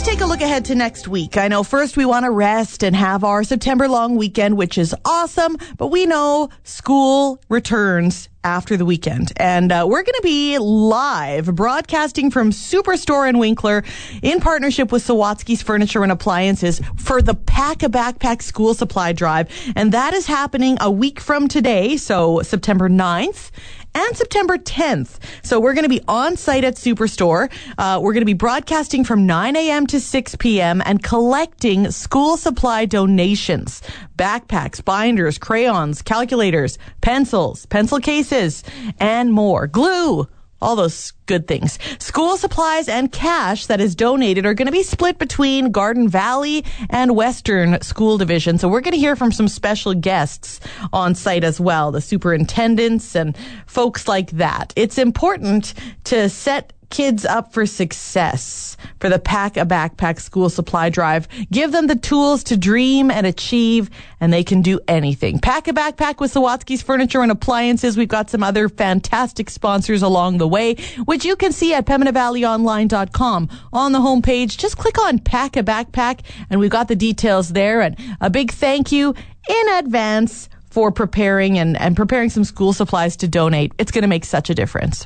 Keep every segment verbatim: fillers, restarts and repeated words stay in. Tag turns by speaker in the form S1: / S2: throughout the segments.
S1: take a look ahead to next week. I know first we want to rest and have our September long weekend, which is awesome, but we know school returns after the weekend. And uh, we're going to be live broadcasting from Superstore in Winkler in partnership with Sawatsky's Furniture and Appliances for the Pack a Backpack School Supply Drive. And that is happening a week from today, so September ninth. And September tenth. So we're going to be on site at Superstore. Uh, we're going to be broadcasting from nine a.m. to six p.m. and collecting school supply donations. Backpacks, binders, crayons, calculators, pencils, pencil cases, and more. Glue. All those good things. School supplies and cash that is donated are going to be split between Garden Valley and Western School Division. So we're going to hear from some special guests on site as well, the superintendents and folks like that. It's important to set kids up for success for the Pack a Backpack School Supply Drive. Give them the tools to dream and achieve, and they can do anything. Pack a Backpack with Sawatsky's Furniture and Appliances. We've got some other fantastic sponsors along the way, which you can see at Pembina Valley Online dot com. On the homepage, just click on Pack a Backpack, and we've got the details there. And a big thank you in advance for preparing and, and preparing some school supplies to donate. It's going to make such a difference.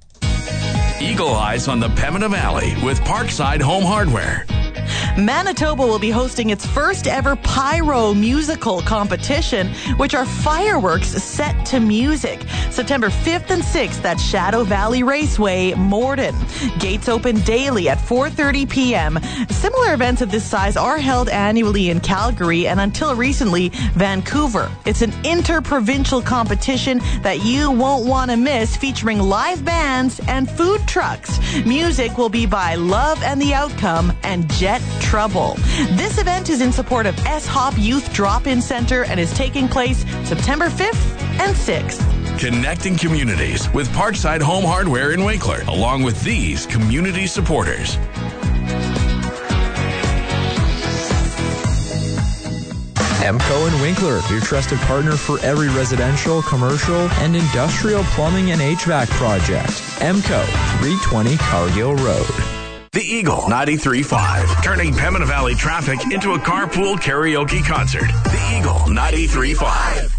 S2: Eagle Eyes on the Pembina Valley with Parkside Home Hardware.
S1: Manitoba will be hosting its first ever pyro musical competition, which are fireworks set to music. September fifth and sixth at Shadow Valley Raceway, Morden. Gates open daily at four thirty p.m. Similar events of this size are held annually in Calgary and until recently, Vancouver. It's an inter-provincial competition that you won't want to miss, featuring live bands and food trucks. Music will be by Love and the Outcome and Jet Trouble. This event is in support of S Hop Youth Drop-In Center and is taking place September fifth and sixth.
S2: Connecting communities with Parkside Home Hardware in Winkler, along with these community supporters.
S3: Emco and Winkler, your trusted partner for every residential, commercial, and industrial plumbing and H V A C project. Emco, three twenty Cargill Road.
S2: The Eagle ninety-three point five, turning Pembina Valley traffic into a carpool karaoke concert. The Eagle ninety-three point five.